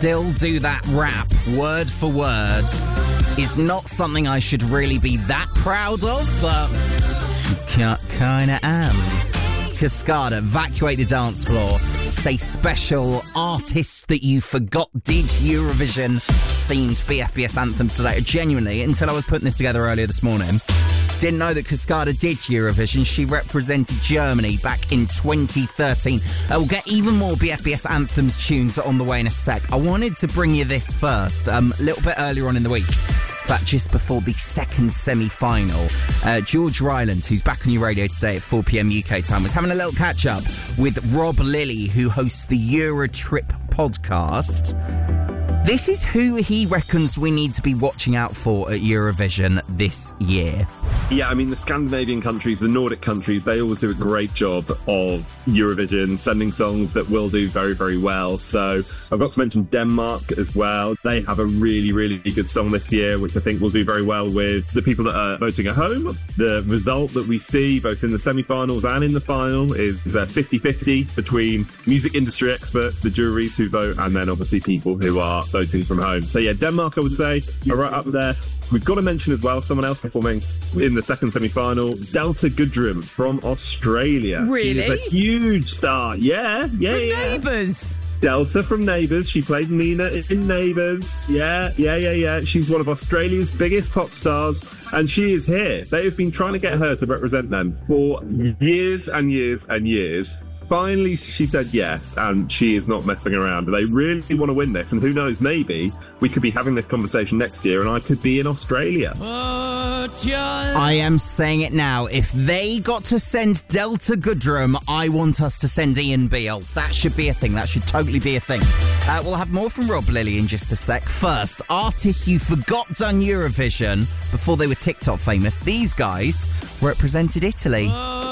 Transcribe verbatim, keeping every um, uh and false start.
still do that rap word for word is not something I should really be that proud of, but kinda am. It's Cascada, Evacuate the Dance Floor. It's a special Artists That You Forgot Did Eurovision themed B F B S anthems today. Genuinely, until I was putting this together earlier this morning, didn't know that Cascada did Eurovision. She represented Germany back in twenty thirteen. Uh, we'll get even more B F B S anthems tunes on the way in a sec. I wanted to bring you this first, um, a little bit earlier on in the week. In fact, just before the second semi-final, uh, George Ryland, who's back on your radio today at four p.m. U K time, was having a little catch-up with Rob Lilly, who hosts the Eurotrip podcast. This is who he reckons we need to be watching out for at Eurovision this year. Yeah, I mean, the Scandinavian countries, the Nordic countries, they always do a great job of Eurovision, sending songs that will do very, very well. So I've got to mention Denmark as well. They have a really, really good song this year, which I think will do very well with the people that are voting at home. The result that we see, both in the semi-finals and in the final, is uh, fifty-fifty between music industry experts, the juries who vote, and then obviously people who are voting from home. So yeah, Denmark, I would say, are right up there. We've got to mention as well someone else performing in the second semi-final, Delta Goodrem from Australia. Really? She's a huge star. Yeah, yeah, From yeah. Neighbours. Delta from Neighbours. She played Nina in Neighbours. Yeah, yeah, yeah, yeah. She's one of Australia's biggest pop stars, and she is here. They have been trying to get her to represent them for years and years and years. Finally, she said yes, and she is not messing around. They really want to win this, and who knows, maybe we could be having this conversation next year, and I could be in Australia. I am saying it now. If they got to send Delta Goodrem, I want us to send Ian Beale. That should be a thing. That should totally be a thing. Uh, we'll have more from Rob Lilly in just a sec. First, artists you forgot done Eurovision before they were TikTok famous. These guys represented Italy.